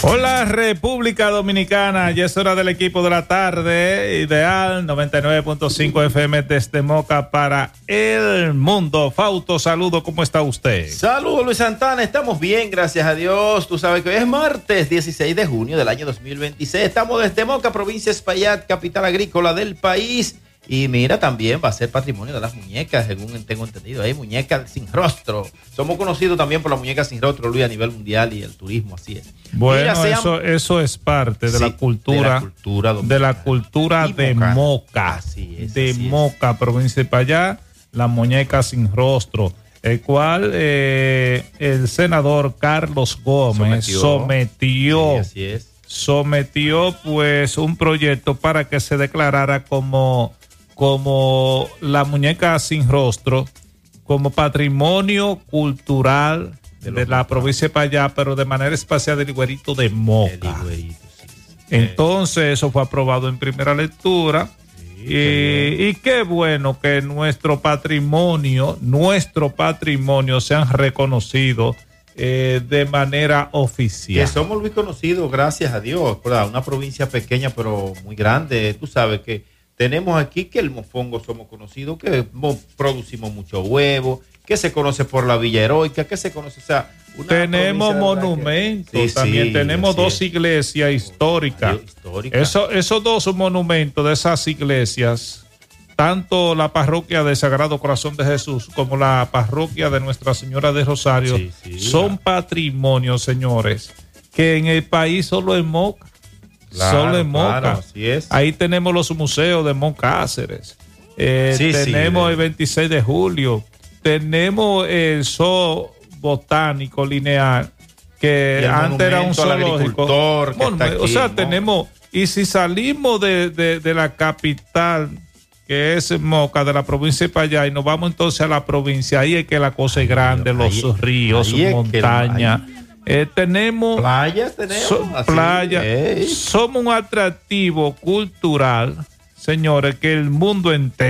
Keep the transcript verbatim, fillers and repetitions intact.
Hola República Dominicana, ya es hora del equipo de la tarde, ideal noventa y nueve punto cinco F M desde Moca para el mundo. Fausto, saludo, ¿cómo está usted? Saludos Luis Santana, estamos bien, gracias a Dios. Tú sabes que hoy es martes dieciséis de junio del año dos mil veintiséis. Estamos desde Moca, provincia de Espaillat, capital agrícola del país. Y mira, también va a ser patrimonio de las muñecas, según tengo entendido. Hay muñecas sin rostro. Somos conocidos también por las muñecas sin rostro, Luis, a nivel mundial y el turismo, así es. Bueno, mira, sean... eso, eso es parte de, sí, la cultura, de la cultura de la cultura de Moca. Moca, Así es, de así Moca, es. provincia de Espaillat, la muñeca sin rostro, el cual eh, el senador Carlos Gómez sometió, sometió sí, así es. sometió pues un proyecto para que se declarara como como la muñeca sin rostro, como patrimonio cultural de, de la provincia de Espaillat, pero de manera espacial del Higuerito de Moca. El Higuerito, sí, sí. Entonces eso fue aprobado en primera lectura. Sí, y, y qué bueno que nuestro patrimonio, nuestro patrimonio sean reconocidos eh, de manera oficial. Que somos muy conocidos, gracias a Dios, ¿verdad? Una provincia pequeña pero muy grande. Tú sabes que tenemos aquí que el mofongo somos conocidos, que producimos mucho huevo, que se conoce por la Villa Heroica, que se conoce, o sea, una tenemos monumentos, que, sí, también sí, tenemos dos es. iglesias históricas. Histórica. Eso, esos dos monumentos de esas iglesias, tanto la parroquia de Sagrado Corazón de Jesús como la parroquia de Nuestra Señora de Rosario, sí, sí, son la... patrimonio, señores, que en el país solo en Moca. Claro, solo en Moca. Claro, así es. Ahí tenemos los museos de Moncáceres. Eh, sí, tenemos sí, el veintiséis de julio. Tenemos el zoo botánico lineal, que antes era un zoológico. Bueno, o sea, tenemos. Y si salimos de, de, de la capital, que es Moca, de la provincia de Espaillat, y nos vamos entonces a la provincia, ahí es que la cosa es grande, ahí, los ahí, ríos, ahí montañas. Eh, tenemos playas, tenemos so, playa, hey. Somos un atractivo cultural, señores, que el mundo entero